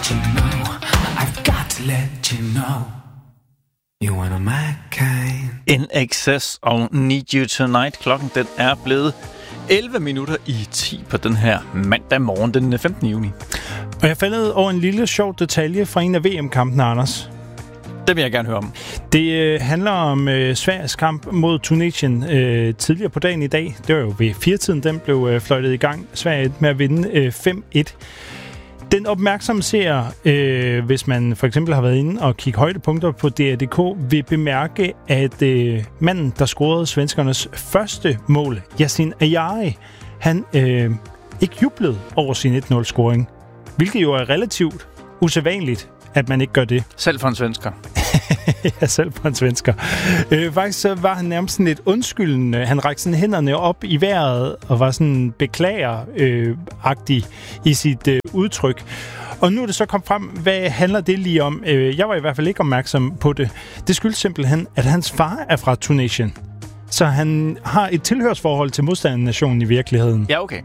let you know. I've got to let you know. You are my kind. INXS og Need You Tonight. Klokken den er blevet 11 minutter i 10 på den her mandag morgen, den 15. juni. Og jeg faldet over en lille sjov detalje fra en af VM-kampene, Anders. Det vil jeg gerne høre om. Det handler om Sveriges kamp mod Tunesien tidligere på dagen i dag. Det var jo ved 4-tiden, den blev fløjtet i gang. Sverige endte med at vinde 5-1. Den opmærksomme seer, hvis man for eksempel har været inde og kigge højdepunkter på DR.dk, vil bemærke, at manden, der scorede svenskernes første mål, Yasin Ayari, han ikke jublede over sin 1-0-scoring. Hvilket jo er relativt usædvanligt, at man ikke gør det. Selv for en svensker. Ja, selv for en svensker. Faktisk så var han nærmest sådan lidt undskyldende. Han rakte sådan hænderne op i vejret og var sådan beklager-agtig i sit udtryk. Og nu er det så kommet frem, hvad handler det lige om? Jeg var i hvert fald ikke opmærksom på det. Det skyldes simpelthen, at hans far er fra Tunesien. Så han har et tilhørsforhold til modstandernationen i virkeligheden. Ja, okay.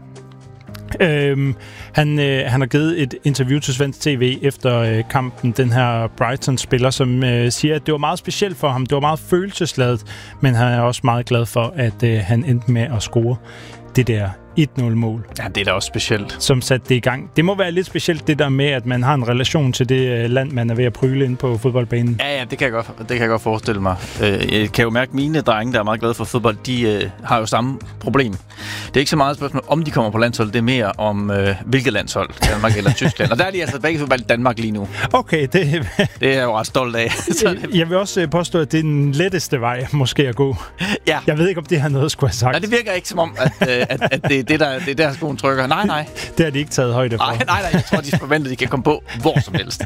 Han har givet et interview til Svensk TV efter kampen, den her Brighton-spiller, som siger, at det var meget specielt for ham. Det var meget følelsesladet, men han er også meget glad for, at han endte med at score det der 1-0-mål. Ja, det er da også specielt. Som satte det i gang. Det må være lidt specielt, det der med, at man har en relation til det land, man er ved at pryle inde på fodboldbanen. Ja, det kan jeg godt forestille mig. Jeg kan jo mærke, at mine drenge, der er meget glade for fodbold, de har jo samme problem. Det er ikke så meget et spørgsmål, om de kommer på landshold. Det er mere om, hvilket landshold, Danmark eller Tyskland. Og der er de altså begge valgt Danmark lige nu. Okay, det er jeg jo ret stolt af. Jeg vil også påstå, at det er den letteste vej, måske at gå. Ja. Jeg ved ikke, om det har noget at skulle have sagt. Nej, det virker ikke som om, at det er der skoen trykker. Nej. Det har de ikke taget højde for. Nej. Jeg tror, de forventer, de kan komme på hvor som helst.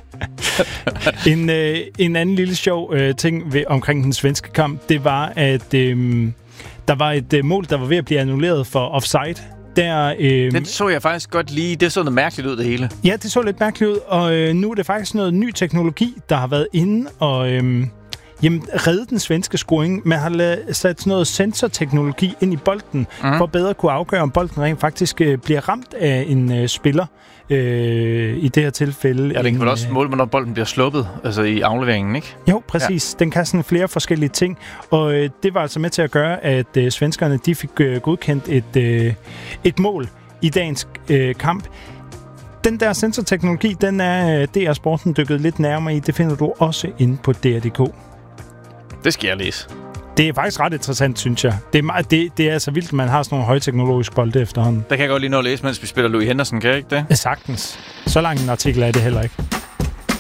En anden lille sjov ting omkring den svenske kamp, det var, at der var et mål, der var ved at blive annulleret for offside. Den så jeg faktisk godt lige. Det så noget mærkeligt ud, det hele. Ja, det så lidt mærkeligt ud, og nu er det faktisk noget ny teknologi, der har været inde og redde den svenske scoring. Man har sat sådan noget sensorteknologi ind i bolden, for bedre at kunne afgøre, om bolden rent faktisk bliver ramt af en spiller. I det her tilfælde. Ja, den kan vel også måle, når bolden bliver sluppet, altså i afleveringen, ikke? Jo, præcis. Ja. Den kan sådan flere forskellige ting, og det var altså med til at gøre, at svenskerne de fik godkendt et mål i dagens kamp. Den der sensorteknologi, den er DR Sporten dykket lidt nærmere i. Det finder du også inde på DR.dk. Det skal jeg læse. Det er faktisk ret interessant, synes jeg. Det er så vildt, at man har sådan nogle højteknologiske bolde efterhånden. Der kan jeg godt lige nå at læse, mens vi spiller Louis Henderson, kan jeg ikke det? Sagtens. Så lang en artikel er det heller ikke.